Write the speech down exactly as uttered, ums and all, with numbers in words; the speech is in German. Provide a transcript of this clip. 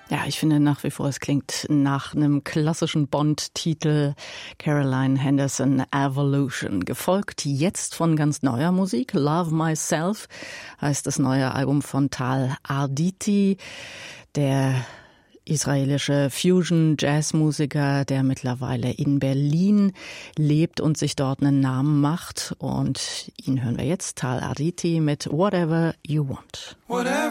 Ja, ich finde nach wie vor, es klingt nach einem klassischen Bond-Titel. Caroline Henderson, Evolution. Gefolgt jetzt von ganz neuer Musik. Love Myself heißt das neue Album von Tal Arditi, der israelische Fusion-Jazz-Musiker, der mittlerweile in Berlin lebt und sich dort einen Namen macht. Und ihn hören wir jetzt, Tal Arditi mit Whatever You Want. Whatever